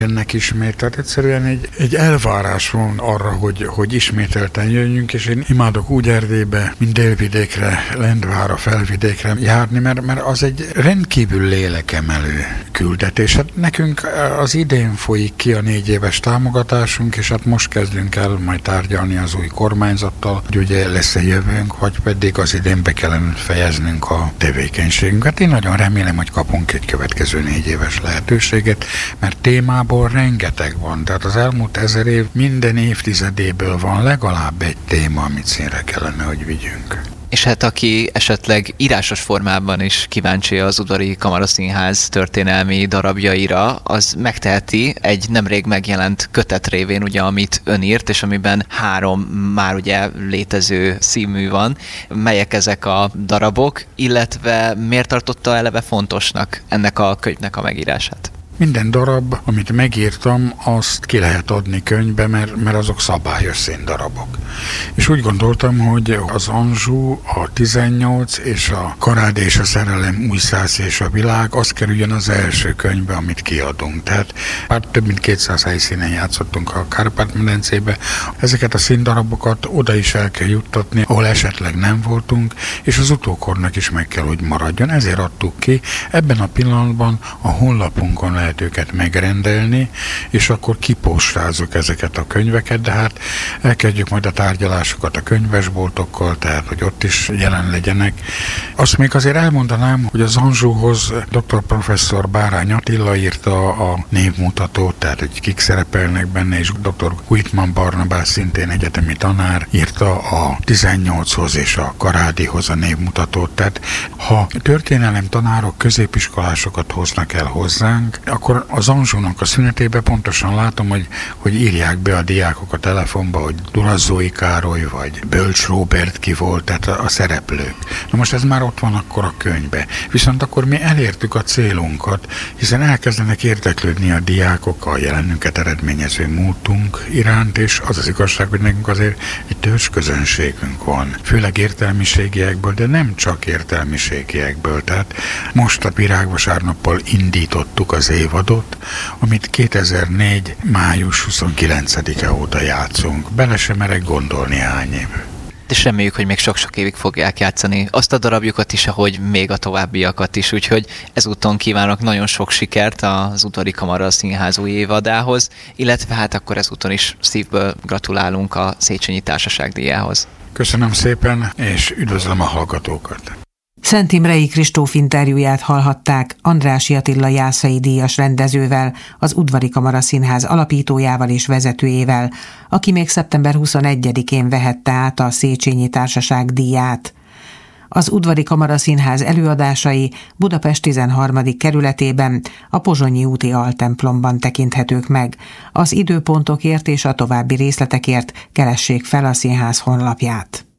ennek ismét. Tehát egyszerűen egy elvárás van arra, hogy ismételten jöjjünk, és én imádok úgy Erdélybe, mint Délvidékre, Lendvárra, Felvidékre járni, mert az egy rendkívül lélekemelő küldetés. Hát nekünk az idén folyik ki a 4 éves támogatásunk, és hát most kezdünk el majd tárgyalni az új kormányzattal, hogy ugye lesz-e jövőnk, vagy pedig az idén be kellene fejeznünk a tevékenységünket. Én nagyon remélem, hogy kapunk egy következő 4 éves lehetőséget, mert témában rengeteg van, tehát az elmúlt 1000 év minden évtizedéből van legalább egy téma, amit színre kellene, hogy vigyünk. És hát aki esetleg írásos formában is kíváncsi az Udvari Kamaraszínház történelmi darabjaira, az megteheti egy nemrég megjelent kötet révén, ugye, amit ön írt, és amiben 3 már ugye létező színmű van. Melyek ezek a darabok, illetve miért tartotta eleve fontosnak ennek a könyvnek a megírását? Minden darab, amit megírtam, azt ki lehet adni könyvbe, mert azok szabályos színdarabok. És úgy gondoltam, hogy az Anjou, a 18 és a Karád és a szerelem, új szász és a világ, az kerüljön az első könyvbe, amit kiadunk. Tehát már több mint 200 helyszínen játszottunk a Kárpát-medencébe. Ezeket a színdarabokat oda is el kell juttatni, ahol esetleg nem voltunk, és az utókornak is meg kell, hogy maradjon. Ezért adtuk ki. Ebben a pillanatban a honlapunkon lehet őket megrendelni, és akkor kipóstázzuk ezeket a könyveket, de hát elkezdjük majd a tárgyalásokat a könyvesboltokkal, tehát hogy ott is jelen legyenek. Azt még azért elmondanám, hogy az Anjouhoz dr. professzor Bárány Attila írta a névmutatót, tehát hogy kik szerepelnek benne, és dr. Huitman Barnabás, szintén egyetemi tanár, írta a 18-hoz és a Karádihoz a névmutatót. Tehát ha történelem tanárok, középiskolásokat hoznak el hozzánk, akkor az Anjounak a szünetében pontosan látom, hogy írják be a diákok a telefonba, hogy Durazzói Károly, vagy Bölcs Róbert ki volt, tehát a szereplők. Na most ez már ott van akkor a könyvbe. Viszont akkor mi elértük a célunkat, hiszen elkezdenek érdeklődni a diákok a jelenünket eredményező múltunk iránt, és az az igazság, hogy nekünk azért egy törzsközönségünk van. Főleg értelmiségiekből, de nem csak értelmiségiekből. Tehát most a Virágvasárnappal indítottuk az évadot, amit 2004. május 29-e óta játszunk. Bele sem merek gondolni hány év. És reméljük, hogy még sok-sok évig fogják játszani azt a darabjukat is, ahogy még a továbbiakat is. Úgyhogy ezúton kívánok nagyon sok sikert az Udvari Kamaraszínház új évadához, illetve hát akkor ezúton is szívből gratulálunk a Széchenyi Társaság díjához. Köszönöm szépen, és üdvözlöm a hallgatókat! Szent Imrei Kristóf interjúját hallhatták Andrássy Attila Jászai díjas rendezővel, az Udvari Kamaraszínház alapítójával és vezetőjével, aki még szeptember 21-én vehette át a Széchenyi Társaság díját. Az Udvari Kamaraszínház előadásai Budapest 13. kerületében, a Pozsonyi úti altemplomban tekinthetők meg. Az időpontokért és a további részletekért keressék fel a színház honlapját.